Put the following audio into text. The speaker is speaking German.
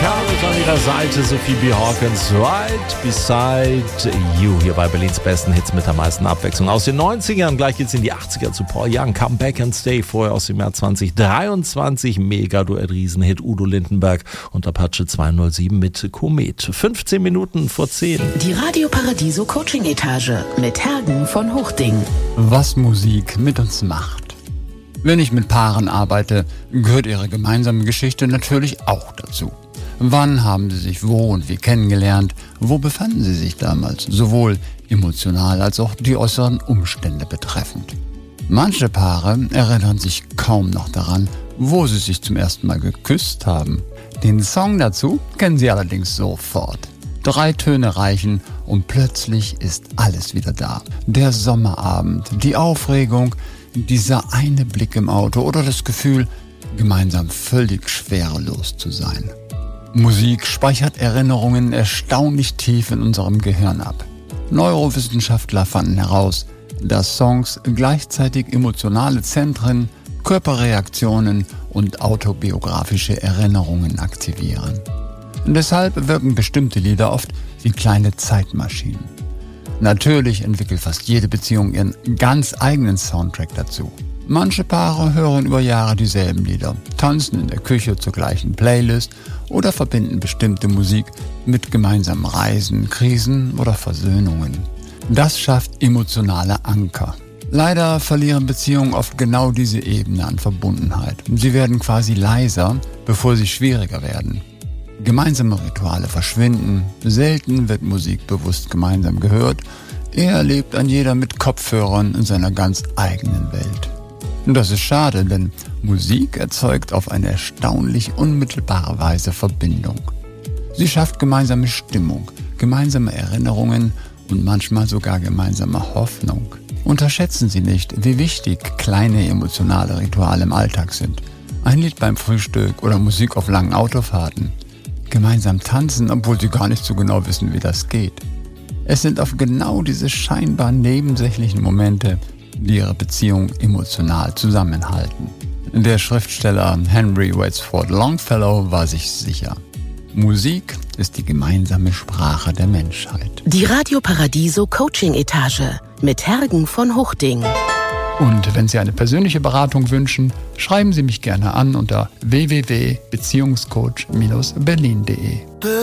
Scarlett an ihrer Seite, Sophie B. Hawkins, Right Beside You, hier bei Berlins besten Hits mit der meisten Abwechslung. Aus den 90ern, gleich geht's in die 80er zu Paul Young, Come Back and Stay, vorher aus dem Jahr 2023, Mega-Duett-Riesenhit Udo Lindenberg und Apache 207 mit Komet. 15 Minuten vor 10. Die Radio Paradiso Coaching-Etage mit Hergen von Hochding. Was Musik mit uns macht. Wenn ich mit Paaren arbeite, gehört ihre gemeinsame Geschichte natürlich auch dazu. Wann haben sie sich wo und wie kennengelernt? Wo befanden sie sich damals? Sowohl emotional als auch die äußeren Umstände betreffend. Manche Paare erinnern sich kaum noch daran, wo sie sich zum ersten Mal geküsst haben. Den Song dazu kennen sie allerdings sofort. 3 Töne reichen und plötzlich ist alles wieder da. Der Sommerabend, die Aufregung, dieser eine Blick im Auto oder das Gefühl, gemeinsam völlig schwerelos zu sein. Musik speichert Erinnerungen erstaunlich tief in unserem Gehirn ab. Neurowissenschaftler fanden heraus, dass Songs gleichzeitig emotionale Zentren, Körperreaktionen und autobiografische Erinnerungen aktivieren. Und deshalb wirken bestimmte Lieder oft wie kleine Zeitmaschinen. Natürlich entwickelt fast jede Beziehung ihren ganz eigenen Soundtrack dazu. Manche Paare hören über Jahre dieselben Lieder, tanzen in der Küche zur gleichen Playlist oder verbinden bestimmte Musik mit gemeinsamen Reisen, Krisen oder Versöhnungen. Das schafft emotionale Anker. Leider verlieren Beziehungen oft genau diese Ebene an Verbundenheit. Sie werden quasi leiser, bevor sie schwieriger werden. Gemeinsame Rituale verschwinden, selten wird Musik bewusst gemeinsam gehört, eher lebt ein jeder mit Kopfhörern in seiner ganz eigenen Welt. Und das ist schade, denn Musik erzeugt auf eine erstaunlich unmittelbare Weise Verbindung. Sie schafft gemeinsame Stimmung, gemeinsame Erinnerungen und manchmal sogar gemeinsame Hoffnung. Unterschätzen Sie nicht, wie wichtig kleine emotionale Rituale im Alltag sind. Ein Lied beim Frühstück oder Musik auf langen Autofahrten. Gemeinsam tanzen, obwohl sie gar nicht so genau wissen, wie das geht. Es sind oft genau diese scheinbar nebensächlichen Momente, die ihre Beziehung emotional zusammenhalten. Der Schriftsteller Henry Wadsworth Longfellow war sich sicher. Musik ist die gemeinsame Sprache der Menschheit. Die Radio Paradiso Coaching-Etage mit Hergen von Hochding. Und wenn Sie eine persönliche Beratung wünschen, schreiben Sie mich gerne an unter www.beziehungscoach-berlin.de.